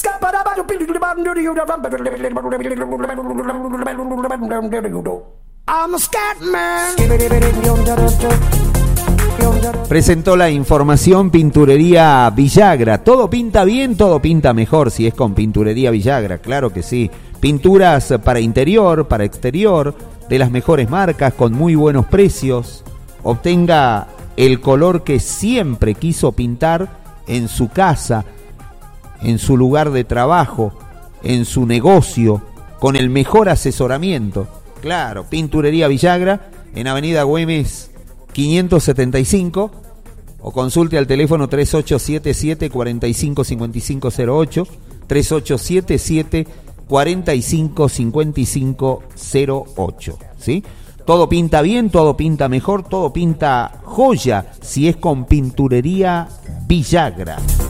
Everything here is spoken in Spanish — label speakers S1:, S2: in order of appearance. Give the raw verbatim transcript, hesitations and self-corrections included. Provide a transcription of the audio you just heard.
S1: Presentó la información Pinturería Villagra. Todo pinta bien, todo pinta mejor si es con Pinturería Villagra, claro que sí. Pinturas para interior, para exterior, de las mejores marcas, con muy buenos precios. Obtenga el color que siempre quiso pintar en su casa, en su lugar de trabajo, en su negocio, con el mejor asesoramiento. Claro, Pinturería Villagra, en Avenida Güemes quinientos setenta y cinco, o consulte al teléfono tres ocho siete siete, cuatro cinco cinco cinco cero ocho, tres ocho siete siete, cuatro cinco cinco cinco cero ocho, ¿sí? Todo pinta bien, todo pinta mejor, todo pinta joya si es con Pinturería Villagra.